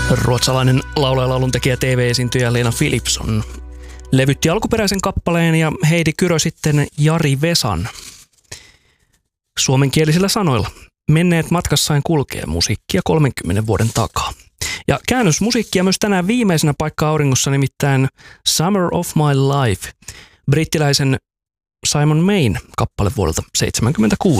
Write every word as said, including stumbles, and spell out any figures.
Ruotsalainen laulaja, lauluntekijä, T V-esiintyjä Lena Philipsson levytti alkuperäisen kappaleen ja Heidi Kyrö sitten Jari Vesan. Suomenkielisillä sanoilla menneet matkassaan kulkee musiikkia kolmenkymmenen vuoden takaa. Ja käännösmusiikkia myös tänään viimeisenä paikka auringossa, nimittäin Summer of My Life, brittiläisen Simon Mayn kappale vuodelta seitsemänkymmentäkuusi.